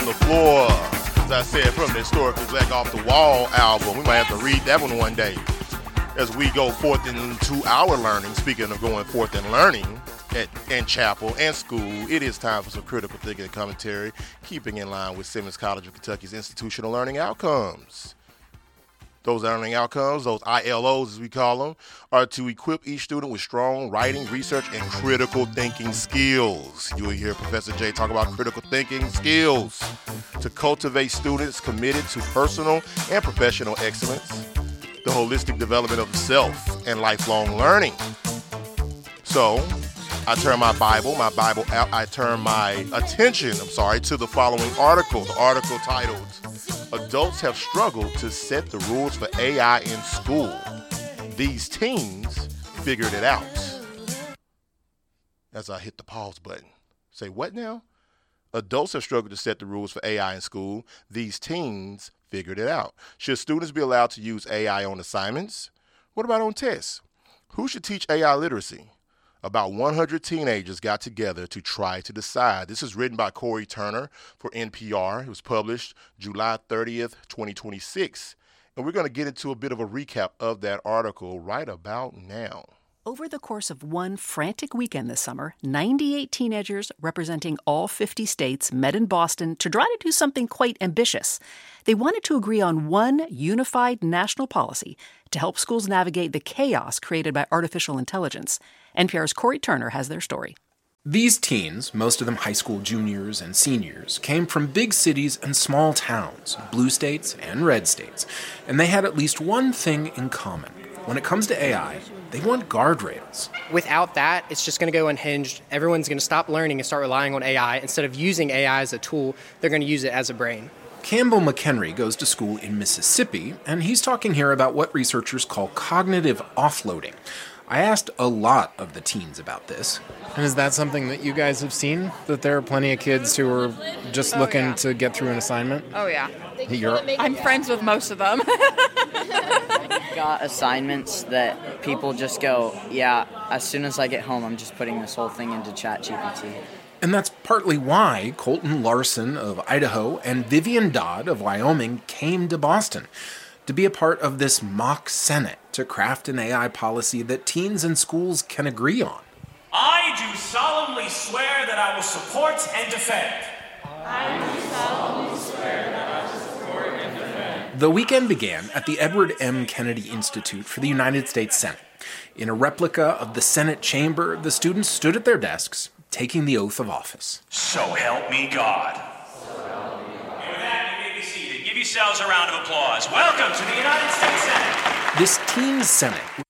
the floor. As I said, from the Historically Black Off the Wall album. We might have to read that one day as we go forth into our learning. Speaking of going forth and learning in chapel and school, it is time for some critical thinking and commentary, keeping in line with Simmons College of Kentucky's institutional learning outcomes. Those learning outcomes, those ILOs as we call them, are to equip each student with strong writing, research, and critical thinking skills. You will hear Professor J talk about critical thinking skills to cultivate students committed to personal and professional excellence, the holistic development of the self, and lifelong learning. So, I turn I turn my attention, to the following article. The article titled, Adults Have Struggled to Set the Rules for AI in School. These teens figured it out. As I hit the pause button. Say, what now? Adults have struggled to set the rules for AI in school. These teens figured it out. Should students be allowed to use AI on assignments? What about on tests? Who should teach AI literacy? About 100 teenagers got together to try to decide. This is written by Corey Turner for NPR. It was published July 30th, 2026. And we're going to get into a bit of a recap of that article right about now. Over the course of one frantic weekend this summer, 98 teenagers representing all 50 states met in Boston to try to do something quite ambitious. They wanted to agree on one unified national policy to help schools navigate the chaos created by artificial intelligence. NPR's Corey Turner has their story. These teens, most of them high school juniors and seniors, came from big cities and small towns, blue states and red states, and they had at least one thing in common. When it comes to AI, they want guardrails. Without that, it's just going to go unhinged. Everyone's going to stop learning and start relying on AI. Instead of using AI as a tool, they're going to use it as a brain. Campbell McHenry goes to school in Mississippi, and he's talking here about what researchers call cognitive offloading. I asked a lot of the teens about this. And is that something that you guys have seen? That there are plenty of kids who are just looking to get through an assignment? Oh, yeah. I'm friends with most of them. Got assignments that people just go, yeah, as soon as I get home, I'm just putting this whole thing into ChatGPT. And that's partly why Colton Larson of Idaho and Vivian Dodd of Wyoming came to Boston to be a part of this mock Senate to craft an AI policy that teens and schools can agree on. I do solemnly swear that I will support and defend. I do solemnly swear that I will support and defend. The weekend began at the Edward M. Kennedy Institute for the United States Senate. In a replica of the Senate chamber, the students stood at their desks, taking the oath of office. So help me God. And with that, you may be seated. Give yourselves a round of applause. Welcome to the United States Senate. This teen Senate.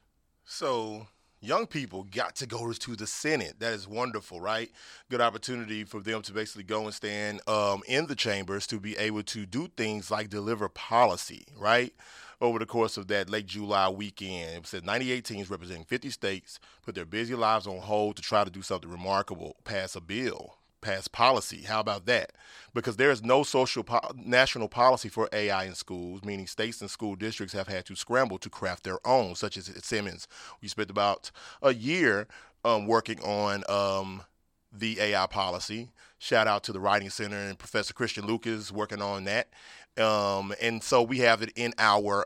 So, young people got to go to the Senate. That is wonderful, right? Good opportunity for them to basically go and stand in the chambers to be able to do things like deliver policy, right? Over the course of that late July weekend, it said 98 teams representing 50 states put their busy lives on hold to try to do something remarkable, pass a bill, pass policy. How about that? Because there is no national policy for AI in schools, meaning states and school districts have had to scramble to craft their own, such as at Simmons. We spent about a year working on the AI policy. Shout out to the Writing Center and Professor Christian Lucas working on that. And so we have it in our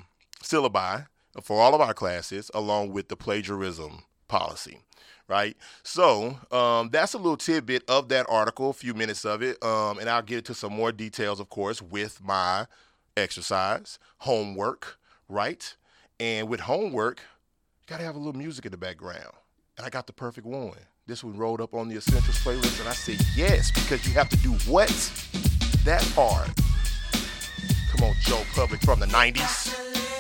syllabi for all of our classes, along with the plagiarism policy, right? So that's a little tidbit of that article, a few minutes of it, and I'll get into some more details, of course, with my exercise, homework, right? And with homework, you got to have a little music in the background. And I got the perfect one. This one rolled up on the Essentials playlist, and I said yes, because you have to do what? That part. Come on, Joe Public from the 90s.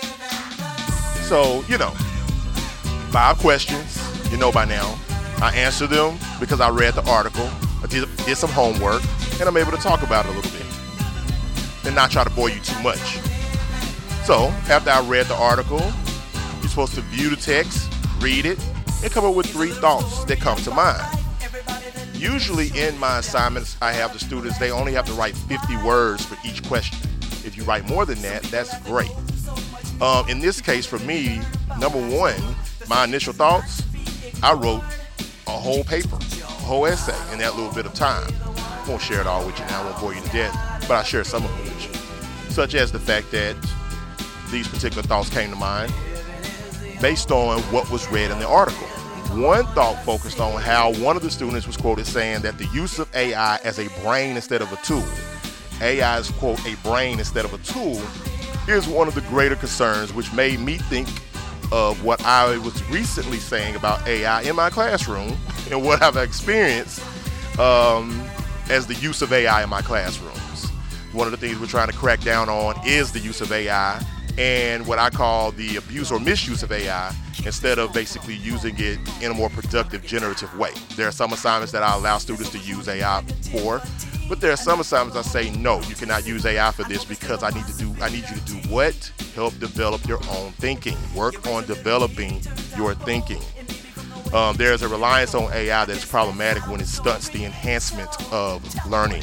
So, 5 questions, by now. I answered them because I read the article, I did some homework, and I'm able to talk about it a little bit and not try to bore you too much. So, after I read the article, you're supposed to view the text, read it, and come up with 3 thoughts that come to mind. Usually in my assignments, I have the students, they only have to write 50 words for each question. If you write more than that, that's great. In this case, for me, number 1, my initial thoughts, I wrote a whole paper, a whole essay in that little bit of time. won't share it all with you now, I won't bore you to death, but I'll share some of them with you. Such as the fact that these particular thoughts came to mind based on what was read in the article. One thought focused on how one of the students was quoted saying that the use of AI as a brain instead of a tool, AI is, quote, a brain instead of a tool, is one of the greater concerns, which made me think of what I was recently saying about AI in my classroom and what I've experienced as the use of AI in my classrooms. One of the things we're trying to crack down on is the use of AI and what I call the abuse or misuse of AI, instead of basically using it in a more productive, generative way. There are some assignments that I allow students to use AI for, but there are some assignments I say, no, you cannot use AI for this because I need you to do what? Help develop your own thinking. Work on developing your thinking. There's a reliance on AI that's problematic when it stunts the enhancement of learning.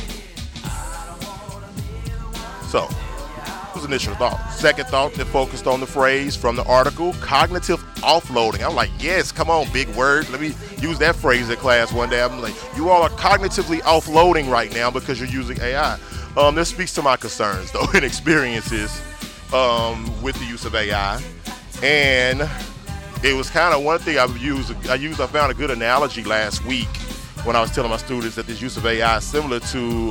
So, was initial thought. Second thought that focused on the phrase from the article, cognitive offloading. I'm like, yes, come on, big word. Let me use that phrase in class one day. I'm like, you all are cognitively offloading right now because you're using AI. This speaks to my concerns, though, and experiences with the use of AI. And it was kind of one thing I found a good analogy last week when I was telling my students that this use of AI is similar to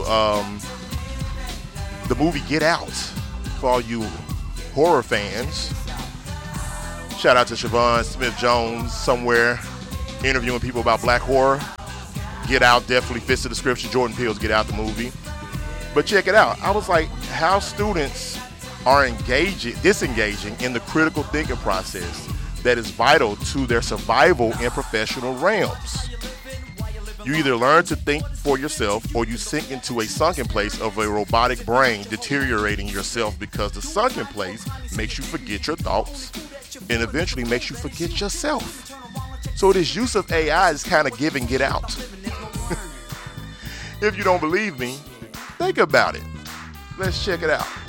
the movie Get Out. For all you horror fans, shout out to Siobhan Smith-Jones somewhere interviewing people about black horror. Get Out definitely fits the description. Jordan Peele's Get Out, the movie. But check it out. I was like, how students are disengaging in the critical thinking process that is vital to their survival in professional realms. You either learn to think for yourself or you sink into a sunken place of a robotic brain, deteriorating yourself because the sunken place makes you forget your thoughts and eventually makes you forget yourself. So this use of AI is kind of give and get out. If you don't believe me, think about it. Let's check it out.